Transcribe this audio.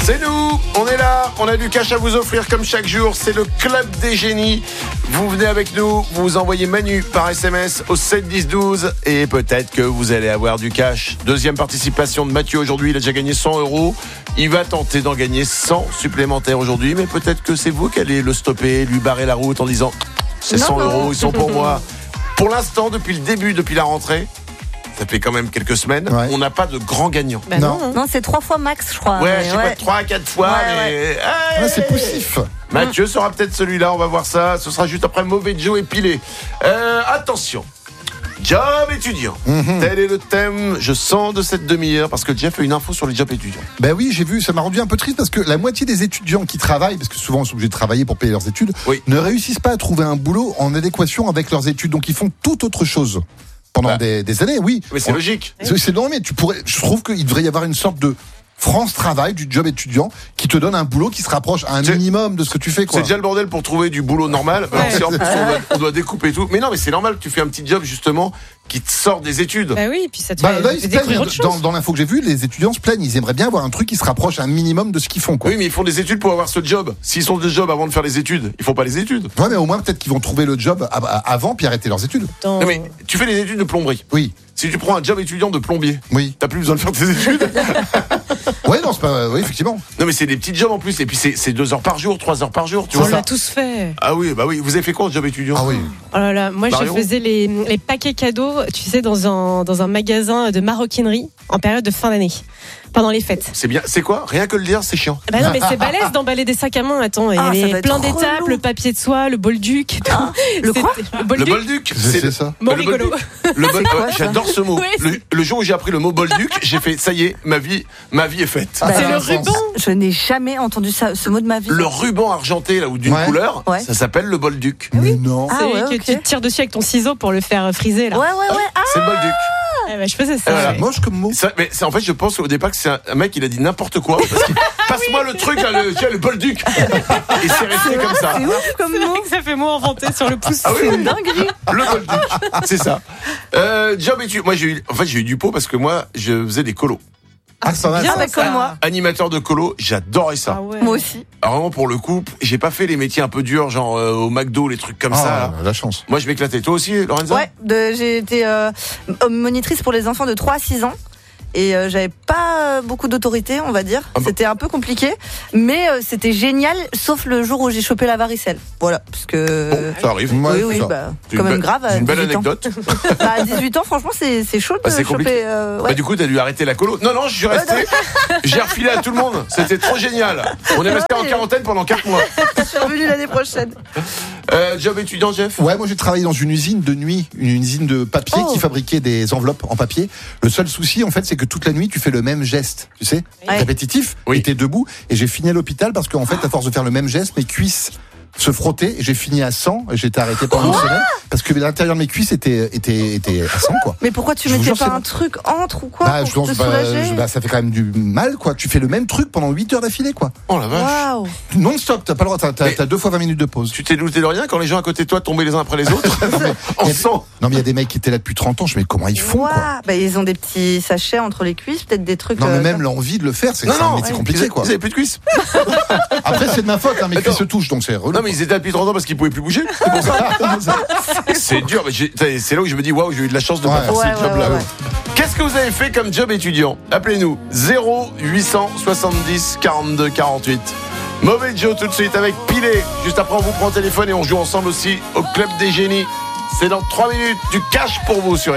C'est nous, on est là, on a du cash à vous offrir comme chaque jour, c'est le Club des Génies. Vous venez avec nous, vous envoyez Manu par SMS au 7 10 12 et peut-être que vous allez avoir du cash. Deuxième participation de Mathieu aujourd'hui, il a déjà gagné 100 €. Il va tenter d'en gagner 100 supplémentaires aujourd'hui, mais peut-être que c'est vous qui allez le stopper, lui barrer la route en disant c'est 100 €, ils sont pour moi. Pour l'instant, depuis le début, depuis la rentrée, ça fait quand même quelques semaines, on n'a pas de grand gagnant. Bah non, c'est 3 fois max, je crois. Ouais, je sais pas, 3 à 4 fois, mais... Hey, c'est poussif. Mathieu sera peut-être celui-là, on va voir ça. Ce sera juste après Mauvais Joe et Pilé. Attention, job étudiant. Tel est le thème, je sens, de cette demi-heure, parce que Jeff a une info sur les jobs étudiants. Ben oui, j'ai vu, ça m'a rendu un peu triste parce que la moitié des étudiants qui travaillent, parce que souvent ils sont obligés de travailler pour payer leurs études, ne réussissent pas à trouver un boulot en adéquation avec leurs études. Donc ils font toute autre chose pendant des années, oui. Mais c'est logique. C'est normal, mais je trouve qu'il devrait y avoir une sorte de France Travail du job étudiant qui te donne un boulot qui se rapproche un minimum de ce que tu fais, quoi. C'est déjà le bordel pour trouver du boulot normal. Alors, si en plus on doit découper tout. Mais non, mais c'est normal que tu fais un petit job justement qui te sort des études. Bah oui, puis ça te fait découvrir autre chose. Dans l'info que j'ai vue, les étudiants se plaignent. Ils aimeraient bien avoir un truc qui se rapproche un minimum de ce qu'ils font, quoi. Oui, mais ils font des études pour avoir ce job. S'ils sont des jobs avant de faire les études, ils font pas les études. Ouais, mais au moins peut-être qu'ils vont trouver le job avant puis arrêter leurs études. Non, mais tu fais les études de plomberie. Oui. Si tu prends un job étudiant de plombier, t'as plus besoin de faire tes études. Ouais, non, c'est pas. Oui, effectivement. Non, mais c'est des petits jobs en plus. Et puis c'est 2 heures par jour, 3 heures par jour. Tu On vois l'a tous fait. Ah oui, bah oui. Vous avez fait quoi en job étudiant? Ah oui. Oh là là, moi Marion, je faisais les paquets cadeaux, tu sais, dans un magasin de maroquinerie en période de fin d'année, pendant les fêtes. C'est bien. C'est quoi? Rien que le dire, c'est chiant. Bah non, mais c'est balèze d'emballer des sacs à main. Attends, il y avait plein d'étapes, le papier de soie, le bolduc. Le quoi? Le bolduc. C'est ça. Bon, rigolo. J'adore ce mot. Le jour où j'ai appris le mot bolduc, j'ai fait ça y est, ma vie est faite. C'est le ruban. Je n'ai jamais entendu ce mot de ma vie. Le ruban argenté là ou d'une couleur, ça s'appelle le bolduc. Mais non. C'est que tu tires dessus avec ton ciseau pour le faire friser là. Ouais. C'est le bolduc. Je faisais ça. Voilà. Moche comme mot. Mais en fait, je pense au départ que c'est un mec, il a dit n'importe quoi. Parce qu'il passe-moi le truc, là, le bolduc. Et c'est resté comme ça. C'est ouf comme C'est mot. vrai que ça fait mot inventé sur le pouce. Ah oui, C'est une dinguerie. Le bolduc. C'est ça. Job études. Moi, j'ai eu du pot parce que moi, je faisais des colos. Ah, ça va. Bien, Ah, bah, comme moi. Animateur de colo, j'adorais ça. Ah ouais. Moi aussi. Alors, vraiment, pour le coup, j'ai pas fait les métiers un peu durs, genre au McDo, les trucs comme ça. Là. La chance. Moi, je m'éclatais. Toi aussi, Lorenza? Ouais, j'ai été monitrice pour les enfants de 3 à 6 ans. Et j'avais pas beaucoup d'autorité, on va dire. C'était un peu compliqué, mais c'était génial, sauf le jour où j'ai chopé la varicelle. Voilà, parce que Bon, ça arrive. oui, quand même grave. C'est une belle 18 ans. anecdote. À 18 ans, franchement, c'est chaud de c'est compliqué. choper. Bah, du coup, t'as dû arrêter la colo. Non, je suis resté. J'ai refilé à tout le monde. C'était trop génial. On est resté en quarantaine pendant 4 mois. Je suis revenue l'année prochaine. Job étudiant, Jeff? Ouais, moi j'ai travaillé dans une usine de nuit, une usine de papier qui fabriquait des enveloppes en papier. Le seul souci, en fait, c'est que toute la nuit, tu fais le même geste, tu sais, répétitif, et t'es debout. Et j'ai fini à l'hôpital parce qu'en fait, à force de faire le même geste, mes cuisses se frottaient et j'ai fini à 100 et j'ai été arrêté pendant une semaine parce que l'intérieur de mes cuisses était à 100, quoi. Mais pourquoi tu mettais pas un truc entre ou quoi pour te soulager? Ça fait quand même du mal, quoi. Tu fais le même truc pendant 8 heures d'affilée, quoi. Oh la vache. Waouh. Non-stop, t'as pas le droit, t'as 2 fois 20 minutes de pause. Tu t'es douté de rien quand les gens à côté de toi tombaient les uns après les autres? On sent. Non, mais il y a des mecs qui étaient là depuis 30 ans, je me dis comment ils font, quoi. Bah, ils ont des petits sachets entre les cuisses, peut-être des trucs. Non, mais même l'envie de le faire, c'est un métier compliqué, quoi. Ils avaient plus de cuisses. Après, c'est de ma faute, hein, mes cuisses se touchent, donc c'est relou. Non, mais ils étaient depuis 30 ans parce qu'ils pouvaient plus bouger. C'est pour ça. C'est dur, mais c'est là où je me dis, waouh, j'ai eu de la chance de pas faire ce job-là. Qu'est-ce que vous avez fait comme job étudiant? Appelez-nous 0870 42 48. Mauvais Joe tout de suite avec Pilé. Juste après, on vous prend au téléphone et on joue ensemble aussi au Club des Génies. C'est dans 3 minutes du cash pour vous sur